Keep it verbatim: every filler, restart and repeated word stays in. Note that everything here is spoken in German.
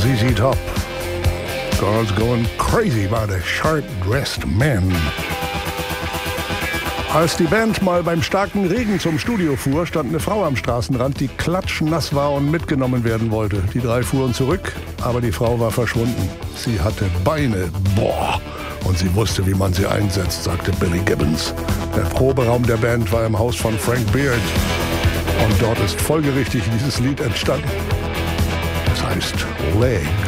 Z Z Top. Girls going crazy by the short-dressed men. Als die Band mal beim starken Regen zum Studio fuhr, stand eine Frau am Straßenrand, die klatschnass war und mitgenommen werden wollte. Die drei fuhren zurück, aber die Frau war verschwunden. Sie hatte Beine, boah, und sie wusste, wie man sie einsetzt, sagte Billy Gibbons. Der Proberaum der Band war im Haus von Frank Beard und dort ist folgerichtig dieses Lied entstanden. Das heißt Legs.